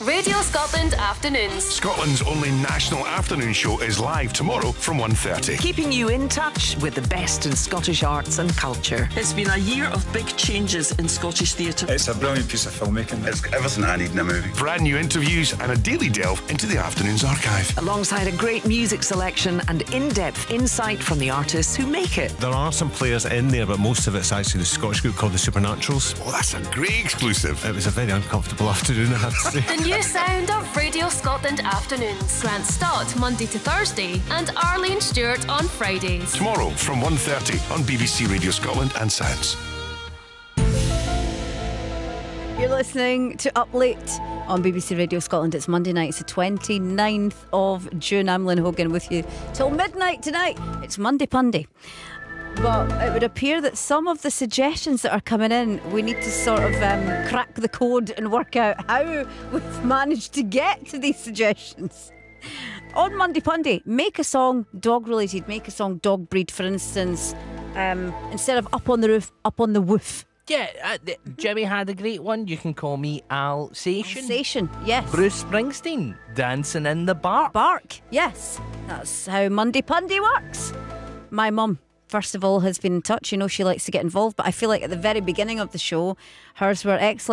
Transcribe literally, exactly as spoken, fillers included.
Radio Scotland Afternoons. Scotland's only national afternoon show is live tomorrow from one thirty. Keeping you in touch with the best in Scottish arts and culture. It's been a year of big changes in Scottish theatre. It's a brilliant piece of filmmaking. It's everything I need in a movie. Brand new interviews and a daily delve into the afternoon's archive. Alongside a great music selection and in-depth insight from the artists who make it. There are some players in there, but most of it's actually the Scottish group called the Supernaturals. Well, that's a great exclusive. It was a very uncomfortable afternoon, I have to say. The new sound of Radio Scotland Afternoons. Grant Stott Monday to Thursday and Arlene Stewart on Fridays. Tomorrow from one thirty on B B C Radio Scotland and Sounds. You're listening to Up Late on B B C Radio Scotland. It's Monday night, it's the twenty-ninth of June. I'm Lynn Hogan with you till midnight tonight. It's Monday Punday. But it would appear that some of the suggestions that are coming in, we need to sort of um, crack the code and work out how we've managed to get to these suggestions. On Monday Punday, make a song dog related, make a song dog breed, for instance, um, instead of up on the roof, up on the woof. Yeah, uh, th- Jimmy had a great one. You can call me Alsatian. Alsatian, yes. Bruce Springsteen, Dancing in the Bark. Bark, yes. That's how Monday Punday works. My mum, first of all, has been in touch. You know, she likes to get involved, but I feel like at the very beginning of the show, hers were excellent.